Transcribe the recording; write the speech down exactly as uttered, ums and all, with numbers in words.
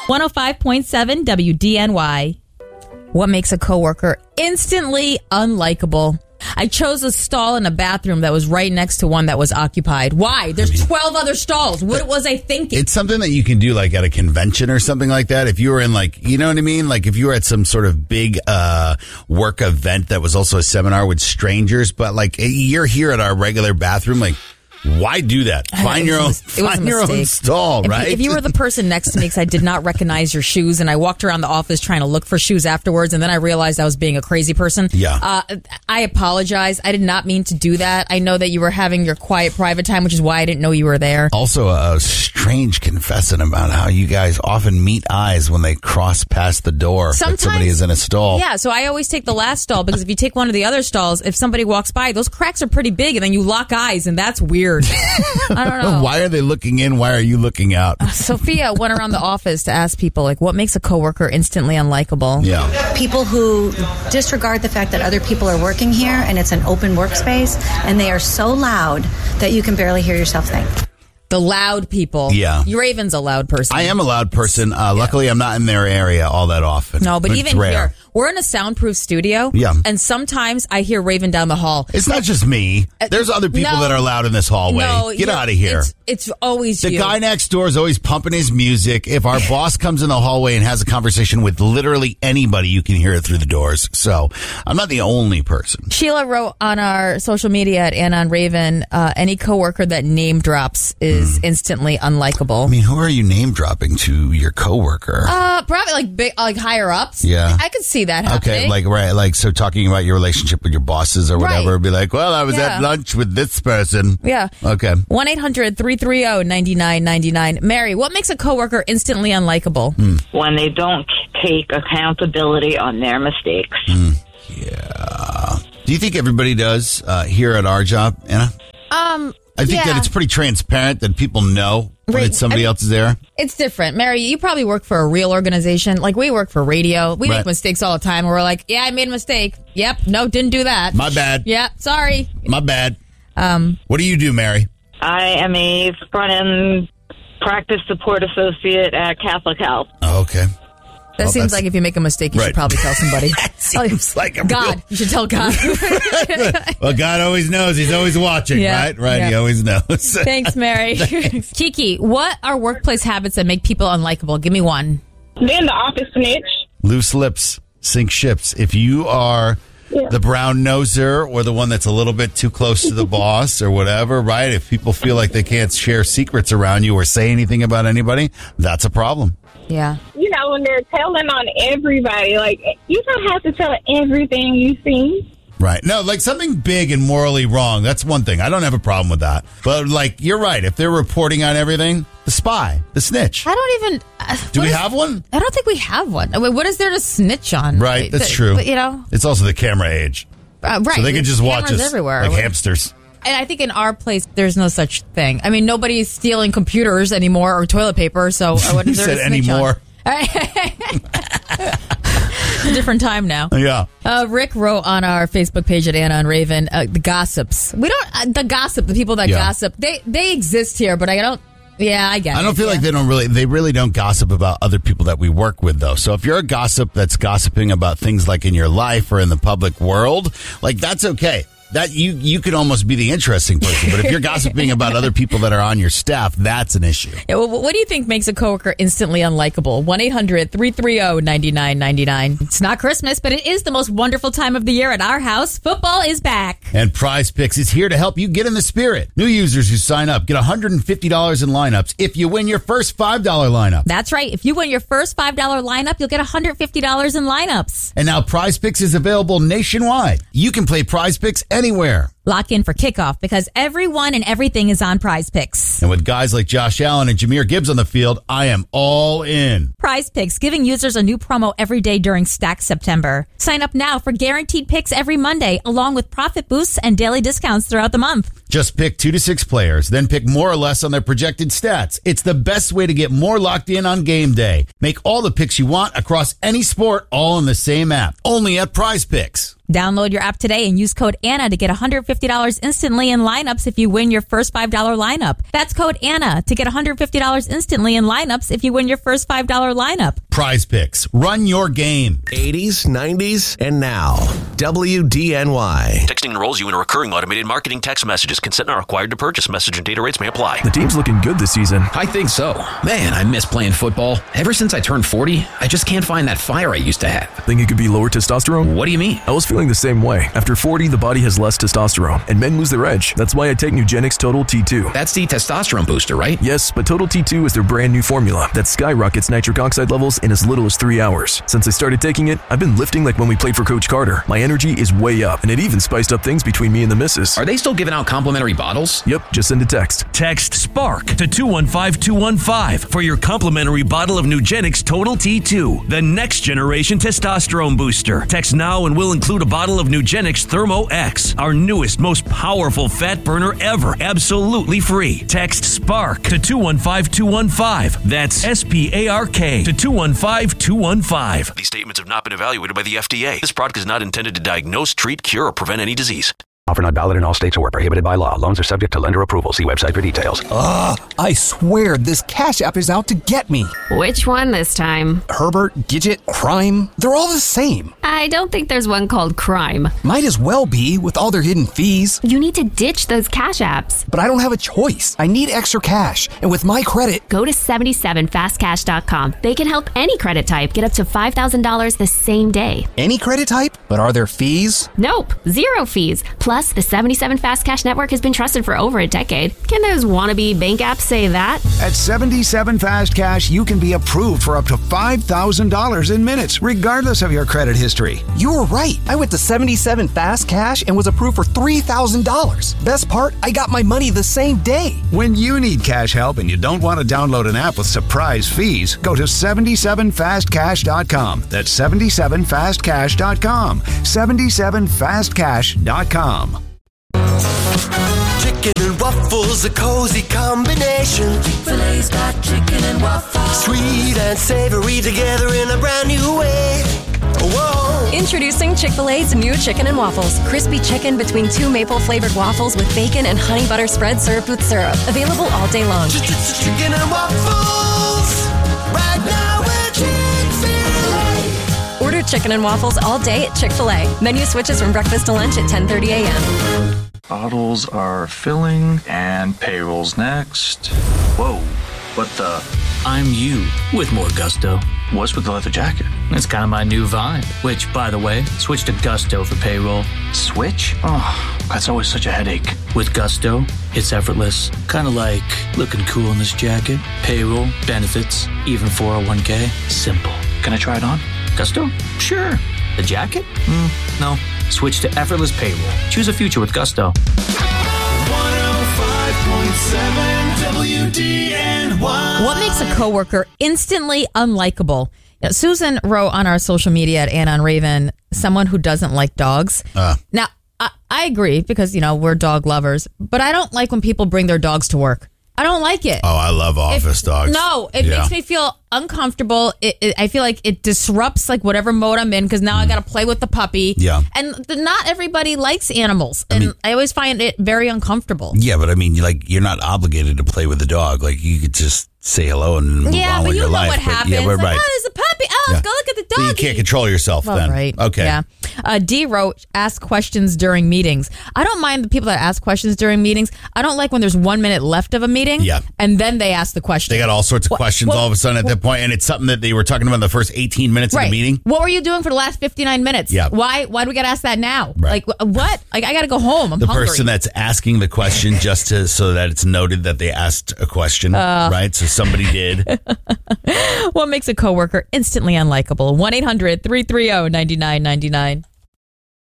one oh five point seven W D N Y. What makes a coworker instantly unlikable? I chose a stall in a bathroom that was right next to one that was occupied. Why? There's I mean, twelve other stalls. What was I thinking? It's something that you can do like at a convention or something like that. If you were in like, you know what I mean? Like if you were at some sort of big uh, work event that was also a seminar with strangers, but like you're here at our regular bathroom, like why do that? Find your own, find your own stall, if right? You, if you were the person next to me, because I did not recognize your shoes, and I walked around the office trying to look for shoes afterwards, and then I realized I was being a crazy person. Yeah. Uh, I apologize. I did not mean to do that. I know that you were having your quiet private time, which is why I didn't know you were there. Also, a strange confession about how you guys often meet eyes when they cross past the door Sometimes, that somebody is in a stall. Yeah, so I always take the last stall, because if you take one of the other stalls, if somebody walks by, those cracks are pretty big, and then you lock eyes, and that's weird. I don't know. Why are they looking in? Why are you looking out? Uh, Sophia went around the office to ask people, like, what makes a coworker instantly unlikable? Yeah. People who disregard the fact that other people are working here and it's an open workspace, and they are so loud that you can barely hear yourself think. The loud people. Yeah. Raven's a loud person. I am a loud person. Uh, luckily, yeah. I'm not in their area all that often. No, but it's even rare. here, we're in a soundproof studio. Yeah. And sometimes I hear Raven down the hall. It's not just me. There's other people no, that are loud in this hallway. No, Get out of here. It's, it's always the you. guy next door is always pumping his music. If our boss comes in the hallway and has a conversation with literally anybody, you can hear it through the doors. So I'm not the only person. Sheila wrote on our social media at Anna and Raven, uh, any coworker that name drops is mm. instantly unlikable. I mean, who are you name dropping to your coworker? Uh, probably like big, like higher ups. Yeah, I could see that happening. Okay, like right, like so talking about your relationship with your bosses or whatever. Right. Be like, well, I was yeah. at lunch with this person. Yeah. Okay. One eight hundred three three zero nine nine nine nine. Mary, what makes a coworker instantly unlikable? Mm. When they don't take accountability on their mistakes. Mm. Yeah. Do you think everybody does uh, here at our job, Anna? Um. I think yeah. that it's pretty transparent that people know when right. it's somebody I mean, else's there. It's different. Mary, you probably work for a real organization. Like, we work for radio. We right. make mistakes all the time. We're like, yeah, I made a mistake. Yep. No, didn't do that. My bad. Yep. Sorry. My bad. Um. What do you do, Mary? I am a front-end practice support associate at Catholic Health. Oh, okay. That well, seems like if you make a mistake, you right. should probably tell somebody. That seems like a God. Real... You should tell God. Well, God always knows. He's always watching, yeah, right? Right. Yeah. He always knows. Thanks, Mary. Kiki, what are workplace habits that make people unlikable? Give me one. Then the office snitch. Loose lips sink ships. If you are yeah. the brown noser or the one that's a little bit too close to the boss or whatever, right? If people feel like they can't share secrets around you or say anything about anybody, that's a problem. Yeah. You know, when they're telling on everybody, like, you don't have to tell everything you see. Right. No, like something big and morally wrong. That's one thing. I don't have a problem with that. But, like, you're right. If they're reporting on everything, the spy, the snitch. I don't even... Uh, Do we is, have one? I don't think we have one. I mean, what is there to snitch on? Right. That's the, true. But, you know. It's also the camera age. Uh, right. So they can just watch us everywhere. like hamsters. And I think in our place, there's no such thing. I mean, nobody's stealing computers anymore or toilet paper, so I wouldn't You said anymore. It's a different time now. Yeah. Uh, Rick wrote on our Facebook page at Anna and Raven, uh, the gossips. We don't, uh, the gossip, the people that yeah. gossip, they, they exist here, but I don't, yeah, I get it. I don't feel yeah. like they don't really, they really don't gossip about other people that we work with, though. So if you're a gossip that's gossiping about things like in your life or in the public world, like that's okay. That you you could almost be the interesting person, but if you're gossiping about other people that are on your staff, that's an issue. Yeah, well, what do you think makes a coworker instantly unlikable? one eight hundred three three zero nine nine nine nine. It's not Christmas, but it is the most wonderful time of the year at our house. Football is back. And Prize Picks is here to help you get in the spirit. New users who sign up get one hundred fifty dollars in lineups if you win your first five dollars lineup. That's right. If you win your first five dollars lineup, you'll get one hundred fifty dollars in lineups. And now Prize Picks is available nationwide. You can play Prize Picks anywhere. Lock in for kickoff because everyone and everything is on Prize Picks. And with guys like Josh Allen and Jahmyr Gibbs on the field, I am all in. Prize Picks, giving users a new promo every day during Stack September. Sign up now for guaranteed picks every Monday, along with profit boosts and daily discounts throughout the month. Just pick two to six players, then pick more or less on their projected stats. It's the best way to get more locked in on game day. Make all the picks you want across any sport, all in the same app. Only at Prize Picks. Download your app today and use code Anna to get one hundred fifty fifty dollars instantly in lineups if you win your first five dollars lineup. That's code Anna to get one hundred fifty dollars instantly in lineups if you win your first five dollars lineup. Prize Picks. Run your game. eighties, nineties, and now. W D N Y. Texting enrolls you in a recurring automated marketing text messages. Consent not required to purchase. Message and data rates may apply. The team's looking good this season. I think so. Man, I miss playing football. Ever since I turned forty, I just can't find that fire I used to have. Think it could be lower testosterone? What do you mean? I was feeling the same way. After forty, the body has less testosterone, and men lose their edge. That's why I take Nugenix Total T two. That's the testosterone booster, right? Yes, but Total T two is their brand new formula that skyrockets nitric oxide levels in as little as three hours. Since I started taking it, I've been lifting like when we played for Coach Carter. My energy is way up, and it even spiced up things between me and the missus. Are they still giving out complimentary bottles? Yep, just send a text. Text SPARK to two one five two one five for your complimentary bottle of Nugenix Total T two, the next generation testosterone booster. Text now and we'll include a bottle of Nugenix Thermo X, our newest, most powerful fat burner ever, absolutely free. Text SPARK to two one five two one five. That's S P A R K to two one five two one five. These statements have not been evaluated by the F D A. This product is not intended to diagnose, treat, cure, or prevent any disease. Offer not valid in all states or where prohibited by law. Loans are subject to lender approval. See website for details. Ugh, I swear this Cash App is out to get me. Which one this time? Herbert, Gidget, Crime. They're all the same. I don't think there's one called Crime. Might as well be with all their hidden fees. You need to ditch those Cash Apps. But I don't have a choice. I need extra cash. And with my credit... Go to seventy-seven fast cash dot com. They can help any credit type get up to five thousand dollars the same day. Any credit type? But are there fees? Nope. Zero fees. Plus, the seventy-seven Fast Cash network has been trusted for over a decade. Can those wannabe bank apps say that? At seventy-seven Fast Cash, you can be approved for up to five thousand dollars in minutes, regardless of your credit history. You were right. I went to seventy-seven Fast Cash and was approved for three thousand dollars. Best part, I got my money the same day. When you need cash help and you don't want to download an app with surprise fees, go to seventy-seven fast cash dot com. That's seventy-seven fast cash dot com. seventy-seven fast cash dot com. Chicken and waffles, a cozy combination. Chick-fil-A's got chicken and waffles. Sweet and savory together in a brand new way. Whoa. Introducing Chick-fil-A's new chicken and waffles. Crispy chicken between two maple-flavored waffles with bacon and honey butter spread served with syrup. Available all day long. Chicken and waffles. Right now we're Chick-fil-A. Order chicken and waffles all day at Chick-fil-A. Menu switches from breakfast to lunch at ten thirty a.m. Bottles are filling and payroll's next. Whoa, what the? I'm you with more gusto. What's with the leather jacket? It's kind of my new vibe, which, by the way, switch to Gusto for payroll. Switch? Oh, that's always such a headache. With Gusto, it's effortless. Kind of like looking cool in this jacket. Payroll, benefits, even four oh one k. Simple. Can I try it on? Gusto? Sure. The jacket? Mm, no. Switch to effortless payroll. Choose a future with Gusto. one oh five point seven W D N Y. What makes a coworker instantly unlikable? Now, Susan wrote on our social media at Ann on Raven, someone who doesn't like dogs. Uh. Now, I, I agree because, you know, we're dog lovers, but I don't like when people bring their dogs to work. I don't like it. Oh, I love office if, dogs. No, it yeah. makes me feel uncomfortable. It, it, I feel like it disrupts like whatever mode I'm in because now mm. I got to play with the puppy. Yeah. And the, not everybody likes animals. And I, mean, I always find it very uncomfortable. Yeah, but I mean, you like you're not obligated to play with the dog. Like you could just say hello and move yeah, on with you your know life. What but, happens. Yeah, but like, right. Oh, there's a puppy. Oh, yeah. Let's go look at the dog. So you can't control yourself well, then. Right. Okay. Yeah. Uh, D wrote, ask questions during meetings. I don't mind the people that ask questions during meetings. I don't like when there's one minute left of a meeting. Yeah. And then they ask the question. They got all sorts of what, questions what, all of a sudden at what, that point, and it's something that they were talking about in the first eighteen minutes right. of the meeting. What were you doing for the last fifty-nine minutes? Yeah. Why Why do we got to ask that now? Right. Like, what? Like, I got to go home. I'm the hungry. The person that's asking the question just to so that it's noted that they asked a question, uh, right? So somebody did. What makes a coworker instantly unlikable? one eight hundred three three zero nine nine nine nine